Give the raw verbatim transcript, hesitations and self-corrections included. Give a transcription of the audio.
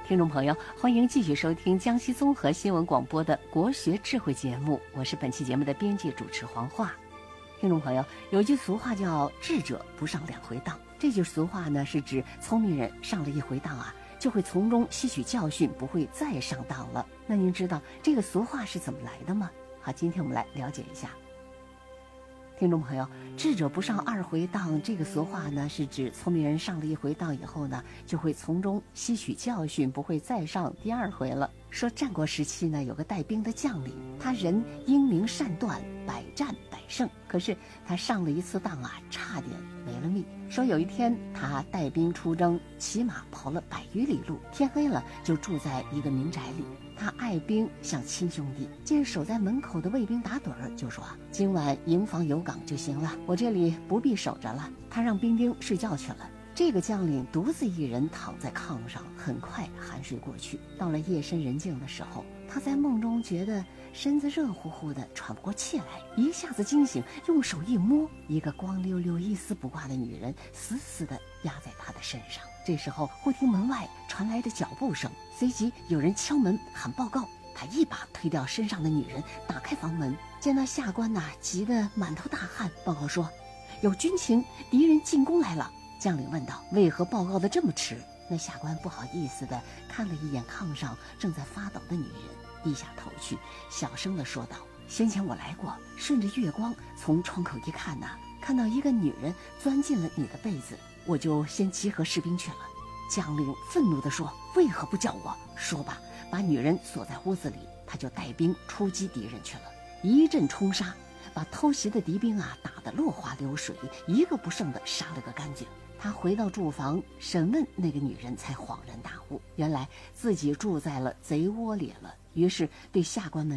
听众朋友，欢迎继续收听江西综合新闻广播的国学智慧节目，我是本期节目的编辑主持黄化。听众朋友，有句俗话叫“智者不上两回当”，这句俗话呢是指聪明人上了一回当啊，就会从中吸取教训，不会再上当了。那您知道这个俗话是怎么来的吗？好，今天我们来了解一下。听众朋友，智者不上二回当，这个俗话呢是指聪明人上了一回当以后呢，就会从中吸取教训，不会再上第二回了。说战国时期呢，有个带兵的将领，他人英明善断，百战百胜，可是他上了一次当啊，差点没了命。说有一天他带兵出征，骑马跑了百余里路，天黑了就住在一个民宅里。他爱兵像亲兄弟，见守在门口的卫兵打盹儿，就说今晚营房有岗就行了，我这里不必守着了。他让兵丁睡觉去了。这个将领独自一人躺在炕上，很快酣睡过去。到了夜深人静的时候，他在梦中觉得身子热乎乎的，喘不过气来，一下子惊醒，用手一摸，一个光溜溜一丝不挂的女人死死地压在他的身上。这时候忽听门外传来的脚步声，随即有人敲门喊报告。他一把推掉身上的女人，打开房门，见到下官呐、啊，急得满头大汗，报告说有军情，敌人进攻来了。将领问道：为何报告的这么迟？那下官不好意思地看了一眼炕上正在发抖的女人，低下头去，小声地说道：先前我来过，顺着月光从窗口一看呐、啊，看到一个女人钻进了你的被子，我就先集合士兵去了。将领愤怒地说：为何不叫我？说罢把女人锁在屋子里，他就带兵出击敌人去了，一阵冲杀，把偷袭的敌兵啊打得落花流水，一个不剩的杀了个干净。他回到住房审问那个女人，才恍然大悟，原来自己住在了贼窝里了。于是对下官们